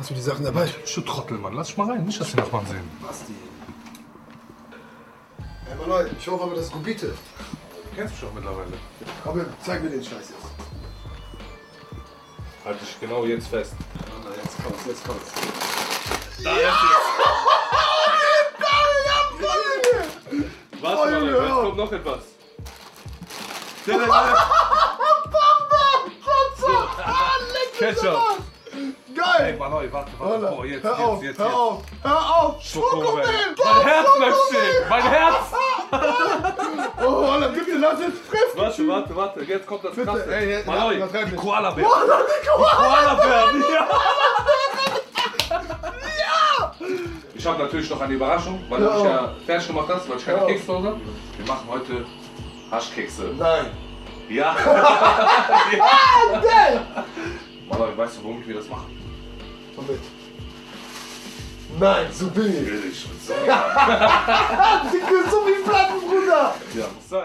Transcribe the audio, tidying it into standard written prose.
Hast du die Sachen dabei? Du Trottel, Mann. Lass dich mal rein. Nicht, dass die Nachbarn sehen. Basti. Hey, Mann, ich hoffe aber, das ist Gubite. Du kennst mich doch mittlerweile. Aber zeig mir den Scheiß jetzt. Halt dich genau jetzt fest. Jetzt kommt's, jetzt kommt's. Da ist es. Warte mal, jetzt kommt noch etwas. Ketchup. Geil! Ey, Manoi, warte. Oh, jetzt. Hör auf! Schokomel. Mein Herz bleibt stehen. Mein Herz. Oh, Alter, bitte lass jetzt fressen! Warte. Jetzt kommt das Bitte, Krasse. ey, Manoi, übertreib die nicht. Koala-Bär. Die Koala-Bären, ja. Ich habe natürlich noch eine Überraschung, weil du mich ja fertig gemacht hast, weil ich keine Kekse zu Hause habe. Wir machen heute Haschkekse. Nein! Ja. Geil! Manoi, weißt du, womit wir das machen? Womit? Nein, so billig! Billig. Dicke, so wie Platten, Bruder! Ja, muss sein.